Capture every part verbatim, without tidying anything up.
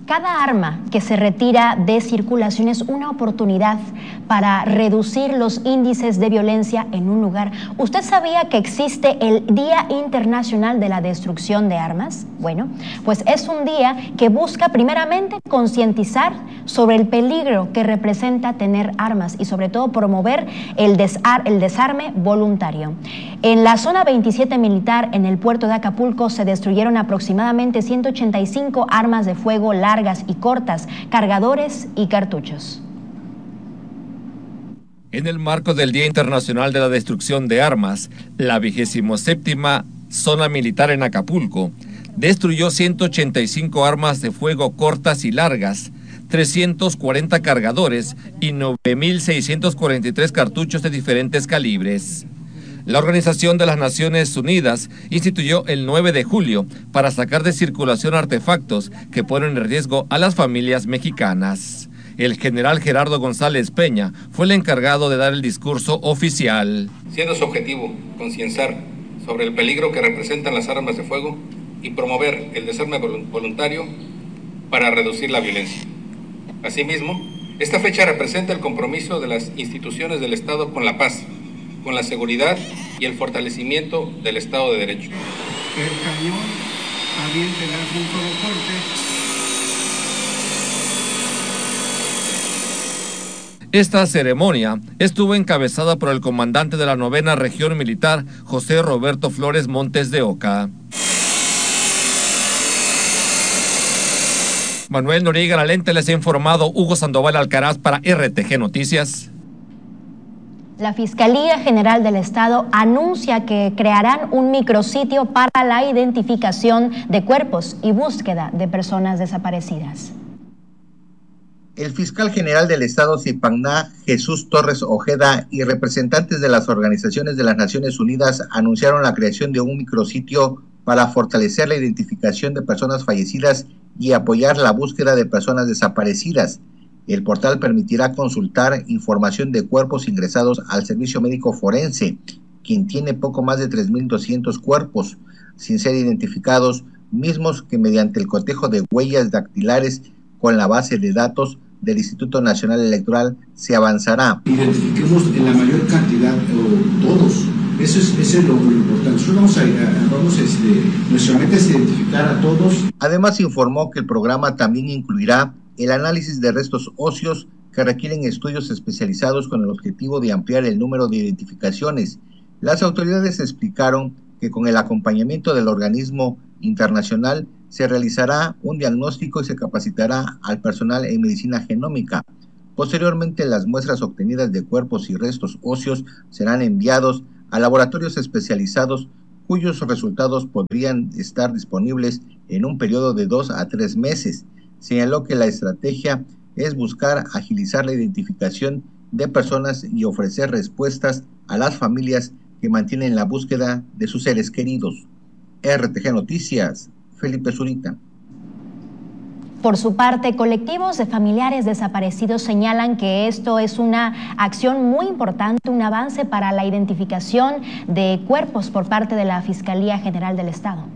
Cada arma que se retira de circulación es una oportunidad para reducir los índices de violencia en un lugar. ¿Usted sabía que existe el Día Internacional de la Destrucción de Armas? Bueno, pues es un día que busca primeramente concientizar sobre el peligro que representa tener armas y sobre todo promover el, desar el desarme voluntario. En la zona veintisiete militar en el puerto de Acapulco se destruyeron aproximadamente ciento ochenta y cinco armas de fuego largas largas y cortas, cargadores y cartuchos. En el marco del Día Internacional de la Destrucción de Armas, la vigésimo séptima Zona Militar en Acapulco destruyó ciento ochenta y cinco armas de fuego cortas y largas, trescientos cuarenta cargadores y nueve mil seiscientos cuarenta y tres cartuchos de diferentes calibres. La Organización de las Naciones Unidas instituyó el nueve de julio para sacar de circulación artefactos que ponen en riesgo a las familias mexicanas. El general Gerardo González Peña fue el encargado de dar el discurso oficial. Siendo su objetivo concienciar sobre el peligro que representan las armas de fuego y promover el desarme voluntario para reducir la violencia. Asimismo, esta fecha representa el compromiso de las instituciones del Estado con la paz, con la seguridad y el fortalecimiento del Estado de Derecho. El cañón avienta el un solo fuerte. Esta ceremonia estuvo encabezada por el comandante de la novena Región Militar, José Roberto Flores Montes de Oca. Manuel Noriega Lalente les ha informado. Hugo Sandoval Alcaraz para R T G Noticias. La Fiscalía General del Estado anuncia que crearán un micrositio para la identificación de cuerpos y búsqueda de personas desaparecidas. El fiscal general del Estado, Zipagná, Jesús Torres Ojeda, y representantes de las organizaciones de las Naciones Unidas anunciaron la creación de un micrositio para fortalecer la identificación de personas fallecidas y apoyar la búsqueda de personas desaparecidas. El portal permitirá consultar información de cuerpos ingresados al servicio médico forense, quien tiene poco más de tres mil doscientos cuerpos sin ser identificados, mismos que mediante el cotejo de huellas dactilares con la base de datos del Instituto Nacional Electoral se avanzará. Identifiquemos en la mayor cantidad, o todos. Eso es, eso es lo muy importante. Nosotros vamos a, a, vamos a este, nuestra meta es identificar a todos. Además informó que el programa también incluirá el análisis de restos óseos que requieren estudios especializados con el objetivo de ampliar el número de identificaciones. Las autoridades explicaron que con el acompañamiento del organismo internacional se realizará un diagnóstico y se capacitará al personal en medicina genómica. Posteriormente, las muestras obtenidas de cuerpos y restos óseos serán enviados a laboratorios especializados cuyos resultados podrían estar disponibles en un periodo de dos a tres meses. Señaló que la estrategia es buscar agilizar la identificación de personas y ofrecer respuestas a las familias que mantienen la búsqueda de sus seres queridos. R T G Noticias, Felipe Zurita. Por su parte, colectivos de familiares desaparecidos señalan que esto es una acción muy importante, un avance para la identificación de cuerpos por parte de la Fiscalía General del Estado.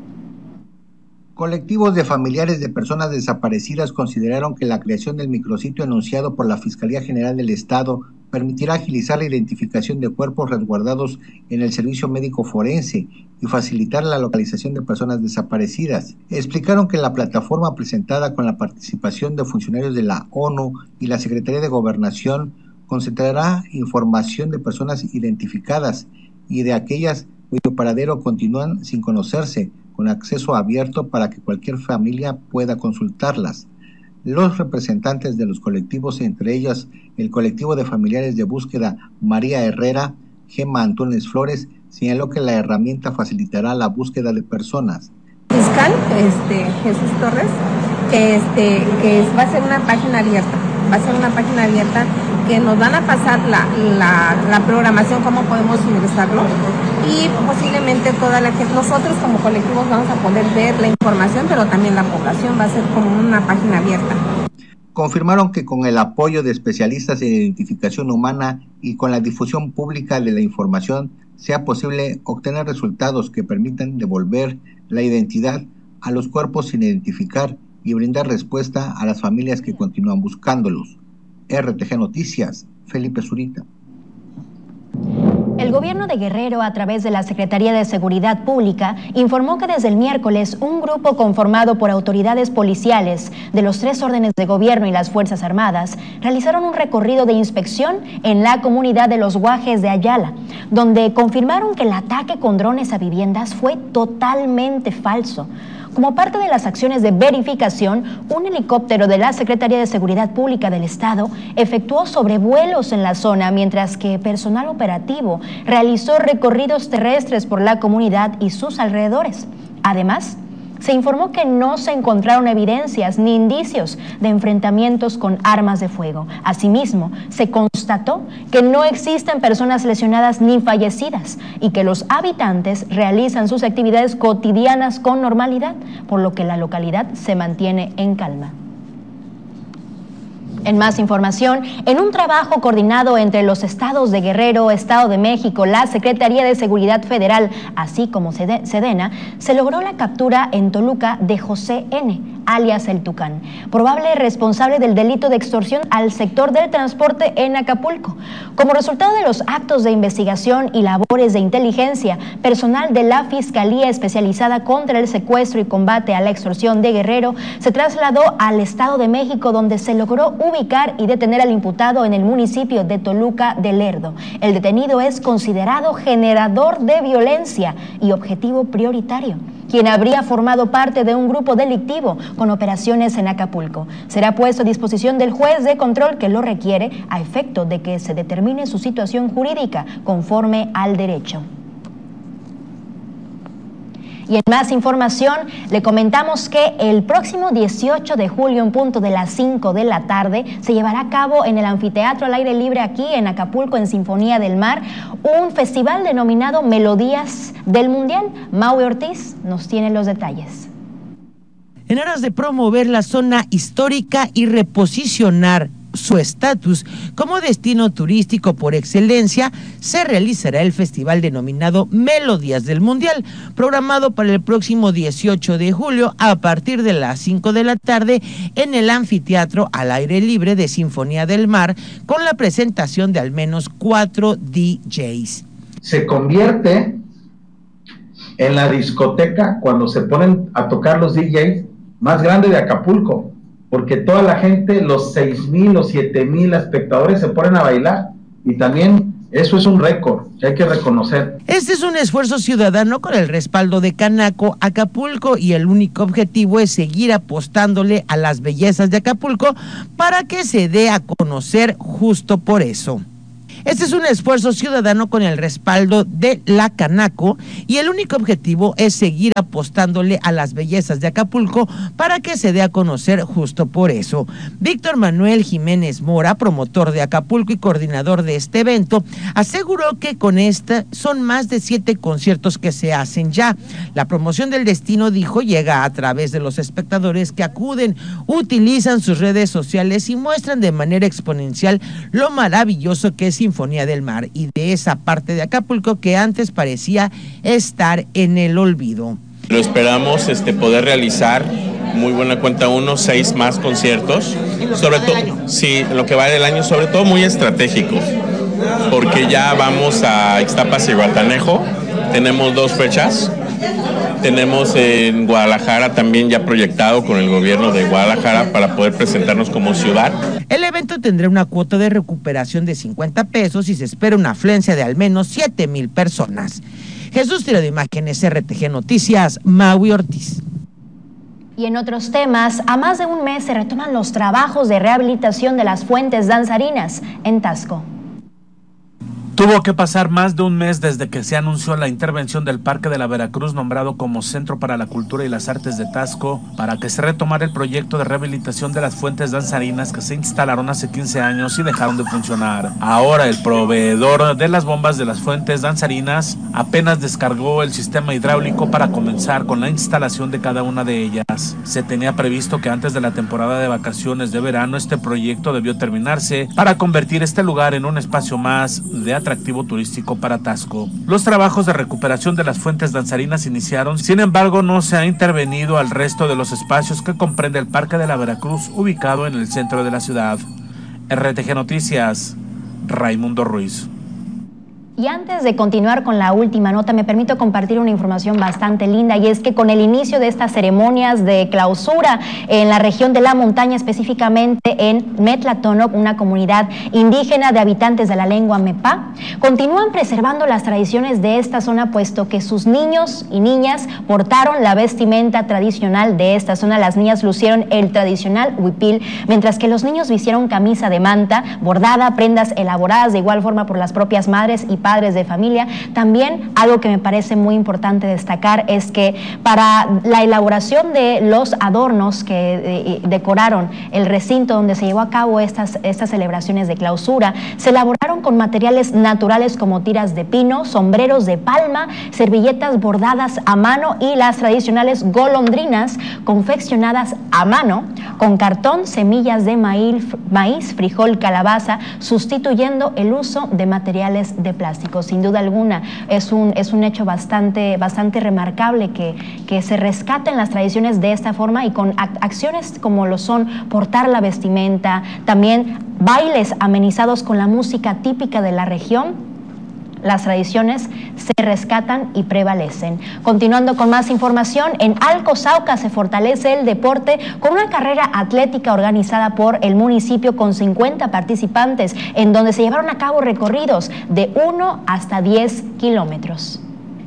Colectivos de familiares de personas desaparecidas consideraron que la creación del micrositio anunciado por la Fiscalía General del Estado permitirá agilizar la identificación de cuerpos resguardados en el servicio médico forense y facilitar la localización de personas desaparecidas. Explicaron que la plataforma presentada con la participación de funcionarios de la ONU y la Secretaría de Gobernación concentrará información de personas identificadas y de aquellas cuyo paradero continúan sin conocerse, con acceso abierto para que cualquier familia pueda consultarlas. Los representantes de los colectivos, entre ellos el colectivo de familiares de búsqueda María Herrera, Gemma Antunes Flores, señaló que la herramienta facilitará la búsqueda de personas. Fiscal este, Jesús Torres, este, que va a ser una página abierta, va a ser una página abierta que nos van a pasar la, la, la programación, cómo podemos ingresarlo, y posiblemente toda la gente, nosotros como colectivos vamos a poder ver la información, pero también la población va a ser como una página abierta. Confirmaron que con el apoyo de especialistas en identificación humana y con la difusión pública de la información sea posible obtener resultados que permitan devolver la identidad a los cuerpos sin identificar y brindar respuesta a las familias que continúan buscándolos. R T G Noticias, Felipe Zurita. El gobierno de Guerrero, a través de la Secretaría de Seguridad Pública, informó que desde el miércoles un grupo conformado por autoridades policiales de los tres órdenes de gobierno y las Fuerzas Armadas realizaron un recorrido de inspección en la comunidad de Los Guajes de Ayala, donde confirmaron que el ataque con drones a viviendas fue totalmente falso. Como parte de las acciones de verificación, un helicóptero de la Secretaría de Seguridad Pública del Estado efectuó sobrevuelos en la zona, mientras que personal operativo realizó recorridos terrestres por la comunidad y sus alrededores. Además, se informó que no se encontraron evidencias ni indicios de enfrentamientos con armas de fuego. Asimismo, se constató que no existen personas lesionadas ni fallecidas y que los habitantes realizan sus actividades cotidianas con normalidad, por lo que la localidad se mantiene en calma. En más información, en un trabajo coordinado entre los estados de Guerrero, Estado de México, la Secretaría de Seguridad Federal, así como Sedena, se logró la captura en Toluca de José N., alias El Tucán, probable responsable del delito de extorsión al sector del transporte en Acapulco. Como resultado de los actos de investigación y labores de inteligencia, personal de la Fiscalía Especializada contra el Secuestro y Combate a la Extorsión de Guerrero se trasladó al Estado de México, donde se logró ubicar y detener al imputado en el municipio de Toluca de Lerdo. El detenido es considerado generador de violencia y objetivo prioritario, quien habría formado parte de un grupo delictivo con operaciones en Acapulco. Será puesto a disposición del juez de control que lo requiere a efecto de que se determine su situación jurídica conforme al derecho. Y en más información, le comentamos que el próximo dieciocho de julio, en punto de las cinco de la tarde, se llevará a cabo en el Anfiteatro al Aire Libre aquí en Acapulco, en Sinfonía del Mar, un festival denominado Melodías del Mundial. Maui Ortiz nos tiene los detalles. En aras de promover la zona histórica y reposicionar su estatus como destino turístico por excelencia, se realizará el festival denominado Melodías del Mundial, programado para el próximo dieciocho de julio a partir de las cinco de la tarde en el Anfiteatro al Aire Libre de Sinfonía del Mar, con la presentación de al menos cuatro D Js. Se convierte en la discoteca, cuando se ponen a tocar los D Js, más grande de Acapulco, porque toda la gente, los seis mil o siete mil espectadores se ponen a bailar, y también eso es un récord que hay que reconocer. Este es un esfuerzo ciudadano con el respaldo de Canaco Acapulco, y el único objetivo es seguir apostándole a las bellezas de Acapulco para que se dé a conocer justo por eso. Este es un esfuerzo ciudadano con el respaldo de la Canaco, y el único objetivo es seguir apostándole a las bellezas de Acapulco para que se dé a conocer justo por eso. Víctor Manuel Jiménez Mora, promotor de Acapulco y coordinador de este evento, aseguró que con esta son más de siete conciertos que se hacen ya. La promoción del destino, dijo, llega a través de los espectadores que acuden, utilizan sus redes sociales y muestran de manera exponencial lo maravilloso que es Sinfonía del Mar y de esa parte de Acapulco que antes parecía estar en el olvido. Lo esperamos este, poder realizar, muy buena cuenta, unos seis más conciertos, sobre todo, sí, lo que va del año, sobre todo muy estratégicos, porque ya vamos a Ixtapas y Guatanejo, tenemos dos fechas. Tenemos en Guadalajara también ya proyectado con el gobierno de Guadalajara para poder presentarnos como ciudad. El evento tendrá una cuota de recuperación de cincuenta pesos y se espera una afluencia de al menos siete mil personas. Jesús Tiro de Imágenes, R T G Noticias, Maui Ortiz. Y en otros temas, a más de un mes se retoman los trabajos de rehabilitación de las fuentes danzarinas en Taxco. Tuvo que pasar más de un mes desde que se anunció la intervención del Parque de la Veracruz, nombrado como Centro para la Cultura y las Artes de Taxco, para que se retomara el proyecto de rehabilitación de las fuentes danzarinas que se instalaron hace quince años y dejaron de funcionar. Ahora el proveedor de las bombas de las fuentes danzarinas apenas descargó el sistema hidráulico para comenzar con la instalación de cada una de ellas. Se tenía previsto que antes de la temporada de vacaciones de verano este proyecto debió terminarse para convertir este lugar en un espacio más de atracción atractivo turístico para Taxco. Los trabajos de recuperación de las fuentes danzarinas iniciaron, sin embargo no se ha intervenido al resto de los espacios que comprende el Parque de la Veracruz, ubicado en el centro de la ciudad. R T G Noticias, Raimundo Ruiz. Y antes de continuar con la última nota, me permito compartir una información bastante linda, y es que con el inicio de estas ceremonias de clausura en la región de la montaña, específicamente en Metlatónoc, una comunidad indígena de habitantes de la lengua Mepá, continúan preservando las tradiciones de esta zona, puesto que sus niños y niñas portaron la vestimenta tradicional de esta zona. Las niñas lucieron el tradicional huipil, mientras que los niños vistieron camisa de manta bordada, prendas elaboradas de igual forma por las propias madres y padres de familia. También algo que me parece muy importante destacar es que para la elaboración de los adornos que eh, decoraron el recinto donde se llevó a cabo estas, estas celebraciones de clausura, se elaboraron con materiales naturales como tiras de pino, sombreros de palma, servilletas bordadas a mano y las tradicionales golondrinas confeccionadas a mano con cartón, semillas de maíz, maíz, frijol, calabaza, sustituyendo el uso de materiales de plástico. Sin duda alguna, es un, es un hecho bastante, bastante remarcable que, que se rescaten las tradiciones de esta forma, y con acciones como lo son portar la vestimenta, también bailes amenizados con la música típica de la región. Las tradiciones se rescatan y prevalecen. Continuando con más información, en Alcozauca se fortalece el deporte con una carrera atlética organizada por el municipio con cincuenta participantes, en donde se llevaron a cabo recorridos de uno hasta diez kilómetros.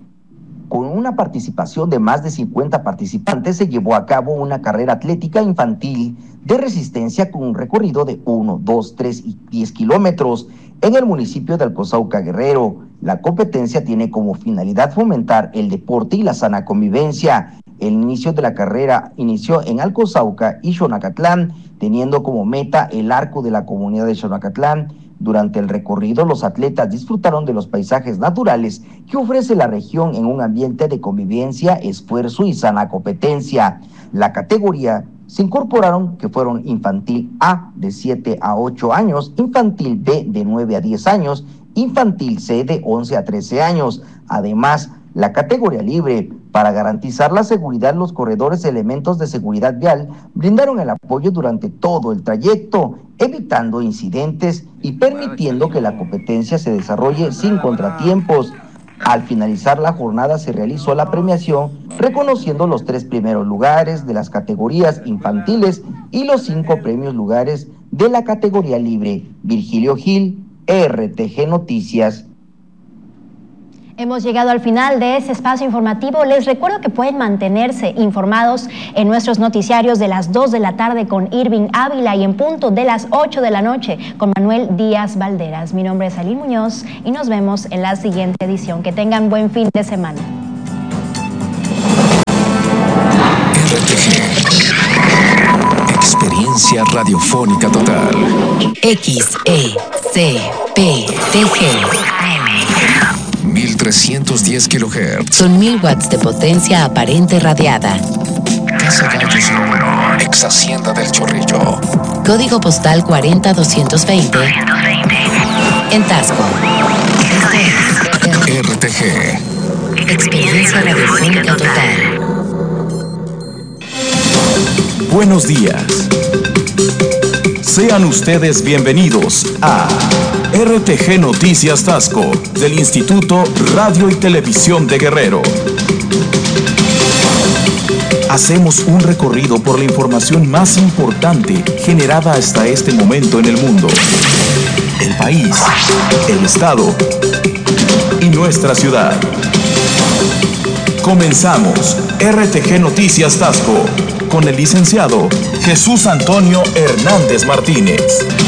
Con una participación de más de cincuenta participantes, se llevó a cabo una carrera atlética infantil de resistencia con un recorrido de uno, dos, tres y diez kilómetros en el municipio de Alcozauca, Guerrero. La competencia tiene como finalidad fomentar el deporte y la sana convivencia. El inicio de la carrera inició en Alcozauca y Xonacatlán, teniendo como meta el arco de la comunidad de Xonacatlán. Durante el recorrido, los atletas disfrutaron de los paisajes naturales que ofrece la región en un ambiente de convivencia, esfuerzo y sana competencia. La categoría se incorporaron que fueron infantil A de siete a ocho años, infantil B de nueve a diez años, infantil C de once a trece años. Además, la categoría libre. Para garantizar la seguridad, los corredores, elementos de seguridad vial, brindaron el apoyo durante todo el trayecto, evitando incidentes y permitiendo que la competencia se desarrolle sin contratiempos. Al finalizar la jornada se realizó la premiación, reconociendo los tres primeros lugares de las categorías infantiles y los cinco premios lugares de la categoría libre. Virgilio Gil, R T G Noticias. Hemos llegado al final de este espacio informativo. Les recuerdo que pueden mantenerse informados en nuestros noticiarios de las dos de la tarde con Irving Ávila y en punto de las ocho de la noche con Manuel Díaz Valderas. Mi nombre es Aline Muñoz y nos vemos en la siguiente edición. Que tengan buen fin de semana. R T G. Experiencia radiofónica total. X E C P T G. mil trescientos diez kilohertz. Son mil watts de potencia aparente radiada. Casa Gallos número. Ex Hacienda del Chorrillo. Código postal cuarenta doscientos veinte. En Taxco. R T G. Experiencia radiofónica total. Buenos días. Sean ustedes bienvenidos a R T G Noticias Taxco del Instituto Radio y Televisión de Guerrero. Hacemos un recorrido por la información más importante generada hasta este momento en el mundo, el país, el estado y nuestra ciudad. Comenzamos R T G Noticias Taxco con el licenciado Jesús Antonio Hernández Martínez.